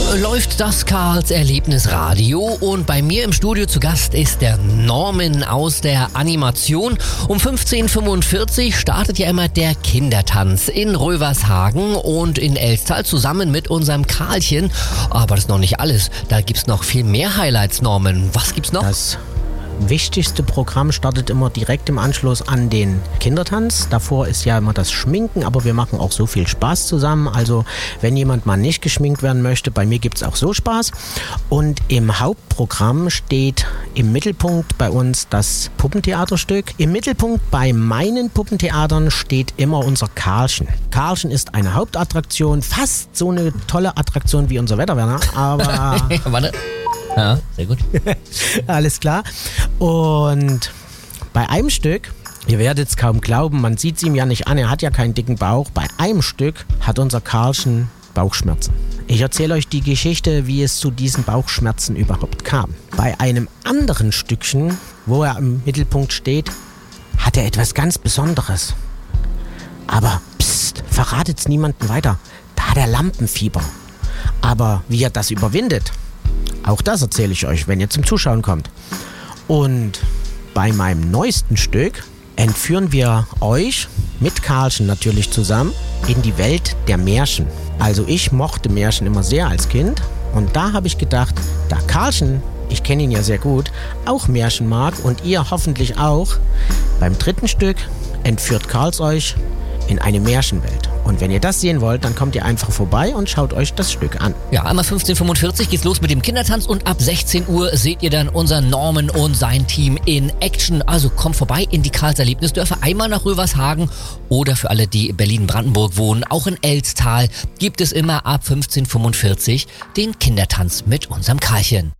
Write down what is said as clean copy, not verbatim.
läuft das Karls Erlebnisradio und bei mir im Studio zu Gast ist der Norman aus der Animation. Um 15:45 Uhr startet ja immer der Kindertanz in Rövershagen und in Elstal zusammen mit unserem Karlchen. Aber das ist noch nicht alles, da gibt's noch viel mehr Highlights, Norman. Was gibt's noch? Das wichtigste Programm startet immer direkt im Anschluss an den Kindertanz. Davor ist ja immer das Schminken, aber wir machen auch so viel Spaß zusammen. Also wenn jemand mal nicht geschminkt werden möchte, bei mir gibt es auch so Spaß. Und im Hauptprogramm steht im Mittelpunkt bei uns das Puppentheaterstück. Im Mittelpunkt bei meinen Puppentheatern steht immer unser Karlchen. Karlchen ist eine Hauptattraktion, fast so eine tolle Attraktion wie unser Wetterwerner, aber... Warte. Ja, sehr gut. Alles klar. Und bei einem Stück, ihr werdet es kaum glauben, man sieht es ihm ja nicht an, er hat ja keinen dicken Bauch. Bei einem Stück hat unser Karlchen Bauchschmerzen. Ich erzähle euch die Geschichte, wie es zu diesen Bauchschmerzen überhaupt kam. Bei einem anderen Stückchen, wo er im Mittelpunkt steht, hat er etwas ganz Besonderes. Aber psst, verratet's niemandem weiter. Da hat er Lampenfieber. Aber wie er das überwindet, auch das erzähle ich euch, wenn ihr zum Zuschauen kommt. Und bei meinem neuesten Stück entführen wir euch, mit Karlchen natürlich zusammen, in die Welt der Märchen. Also ich mochte Märchen immer sehr als Kind und da habe ich gedacht, da Karlchen, ich kenne ihn ja sehr gut, auch Märchen mag und ihr hoffentlich auch, beim dritten Stück entführt Karls euch in eine Märchenwelt. Und wenn ihr das sehen wollt, dann kommt ihr einfach vorbei und schaut euch das Stück an. Ja, einmal 15:45 Uhr geht's los mit dem Kindertanz und ab 16 Uhr seht ihr dann unseren Norman und sein Team in Action. Also kommt vorbei in die Karls Erlebnisdörfer, einmal nach Rövershagen oder für alle, die in Berlin-Brandenburg wohnen, auch in Elstal gibt es immer ab 15:45 Uhr den Kindertanz mit unserem Karlchen.